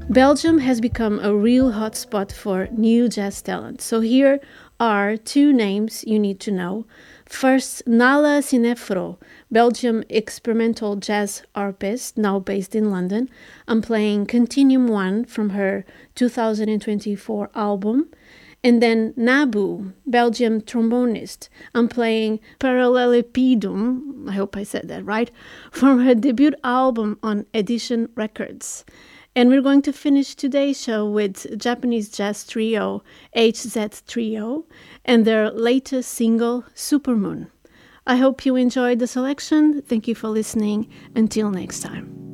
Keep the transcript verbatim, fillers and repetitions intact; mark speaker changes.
Speaker 1: Belgium has become a real hotspot for new jazz talent. So here are two names you need to know. First, Nala Cinefro, Belgium experimental jazz harpist, now based in London. I'm playing Continuum one from her two thousand twenty-four album. And then Nabu, Belgium trombonist. I'm playing Parallelepipedum, I hope I said that right, from her debut album on Edition Records. And we're going to finish today's show with Japanese jazz trio H Z Trio and their latest single, Supermoon. I hope you enjoyed the selection. Thank you for listening. Until next time.